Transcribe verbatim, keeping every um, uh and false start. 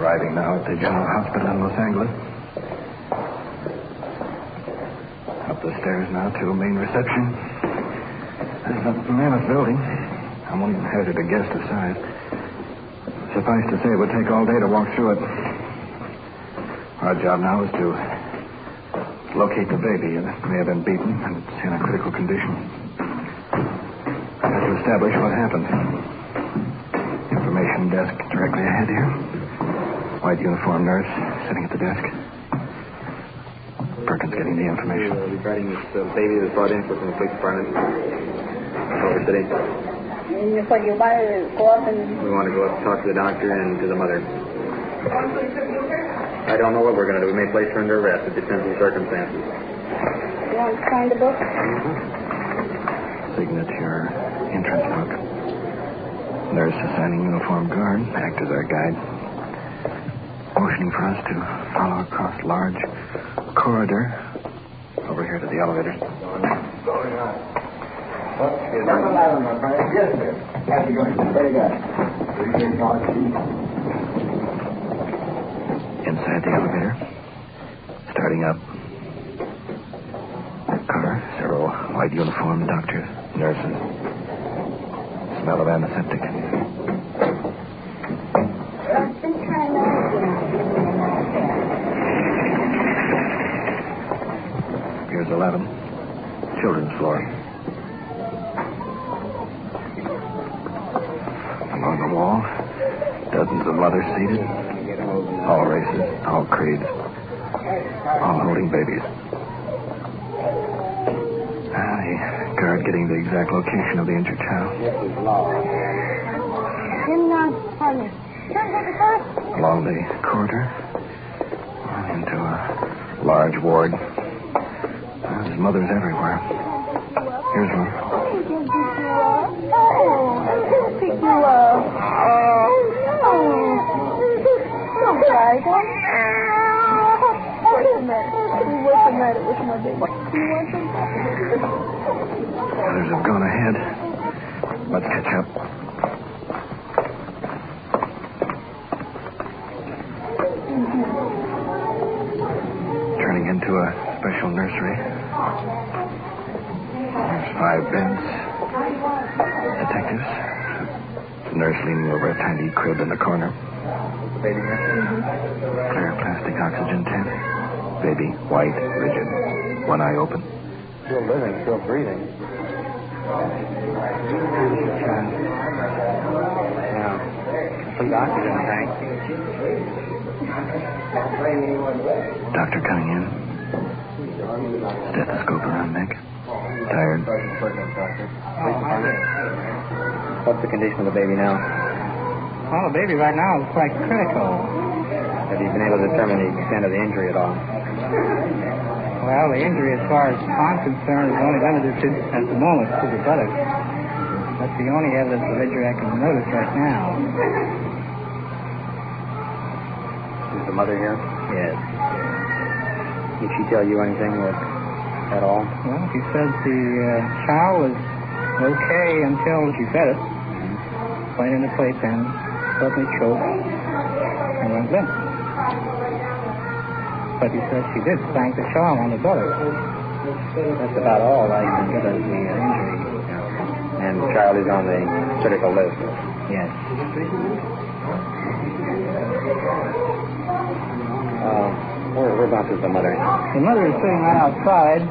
Arriving now at the General Hospital in Los Angeles. Up the stairs now to main reception. There's a mammoth building. I won't even hazard a guess the size. Suffice to say, it would take all day to walk through it. Our job now is to locate the baby. It may have been beaten, and it's in a critical condition. We have to establish what happened. Information desk directly ahead here. White uniformed nurse sitting at the desk. Perkins getting the information. Uh, regarding this uh, baby that was brought in from the police department. Over today. So you want to go up and... We want to go up and talk to the doctor and to the mother. I don't know what we're going to do. We may place her under arrest. It depends on the circumstances. You want to sign the book? Mm-hmm. Signature, entrance book. Nurse assigning uniformed guard. Act as our guide. Motioning for us to follow across large corridor. Over here to the elevator. Going on. Number eleven, my friend. Yes, sir. How's it going? Very good. Inside the elevator. Starting up. Car. Several white uniformed doctors, nurses. Smell of antiseptic. I've been trying to... Here's eleven. Children's floor. Along the wall, dozens of mothers seated. All races, all creeds. All holding babies. Ah, the guard getting the exact location of the injured child. Along the corridor. Into a large ward. There's mothers everywhere. Here's one. Oh, pick you up. Don't cry, don't. What's the matter? What's the matter with my baby? You want some? Others have gone ahead. Let's catch up. Turning into a special nursery. There's five beds. Detectives. The nurse leaning over a tiny crib in the corner. Baby nurse? Mm-hmm. Clear plastic oxygen tent. Baby, white, rigid. One eye open. Still living, still breathing. Yeah. Complete oxygen tank. Doctor coming in. Stethoscope around neck. Tired. What's the condition of the baby now? Well, the baby right now is quite critical. Have you been able to determine the extent of the injury at all? Well, the injury, as far as I'm concerned, is only limited to, at the moment, to the buttocks. That's the only evidence of injury I can notice right now. Is the mother here? Yes. Did she tell you anything that, at all? Well, she said the uh, child was okay until she fed it. Played in the playpen, suddenly choked, and went limp. But he said she did spank the child on the buttocks. That's about all I can get as the injury. And the child is on the critical list? Yes. Uh, where, whereabouts is the mother? The mother is sitting right outside.